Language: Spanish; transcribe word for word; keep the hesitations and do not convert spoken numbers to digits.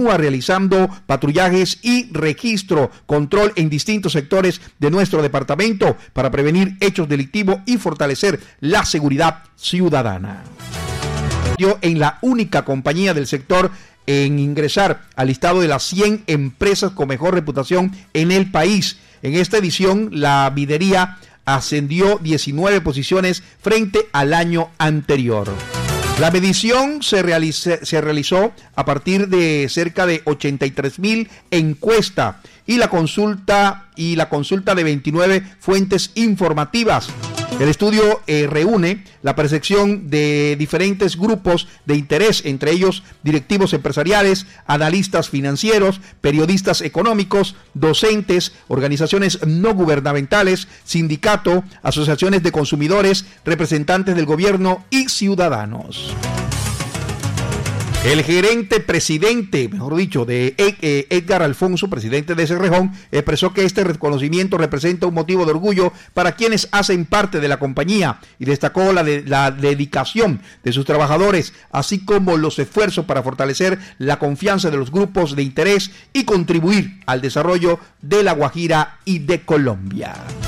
continúa realizando patrullajes y registro, control en distintos sectores de nuestro departamento para prevenir hechos delictivos y fortalecer la seguridad ciudadana. Yo en la única compañía del sector en ingresar al listado de las cien empresas con mejor reputación en el país. En esta edición, la minería ascendió diecinueve posiciones frente al año anterior. La medición se, realice, se realizó a partir de cerca de ochenta y tres mil encuestas y la consulta y la consulta de veintinueve fuentes informativas. El estudio eh, reúne la percepción de diferentes grupos de interés, entre ellos directivos empresariales, analistas financieros, periodistas económicos, docentes, organizaciones no gubernamentales, sindicato, asociaciones de consumidores, representantes del gobierno y ciudadanos. El gerente presidente, mejor dicho, de Edgar Alfonso, presidente de Cerrejón, expresó que este reconocimiento representa un motivo de orgullo para quienes hacen parte de la compañía y destacó la, de, la dedicación de sus trabajadores, así como los esfuerzos para fortalecer la confianza de los grupos de interés y contribuir al desarrollo de La Guajira y de Colombia.